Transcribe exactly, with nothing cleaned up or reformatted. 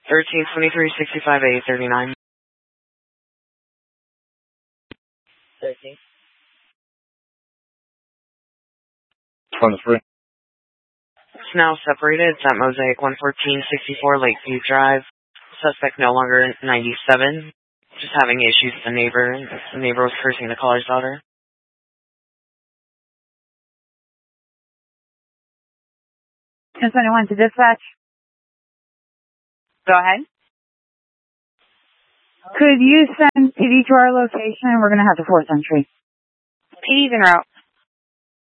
thirteen twenty-three sixty-five A thirty-nine. thirteen. twenty-three. It's now separated. It's at Mosaic one fourteen sixty-four Lakeview Drive. Suspect no longer ninety-seven. Just having issues with the neighbor. The neighbor was cursing the caller's daughter. ten twenty-one to dispatch. Go ahead. Could you send P D to our location? We're going to have the fourth entry. P D's en route.